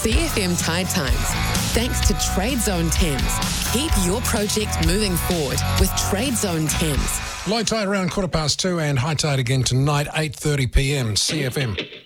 CFM Tide Times. Thanks to Trade Zone Thames. Keep your project moving forward with Trade Zone Thames. Low tide around 2:15 and high tide again tonight, 8:30 p.m. CFM.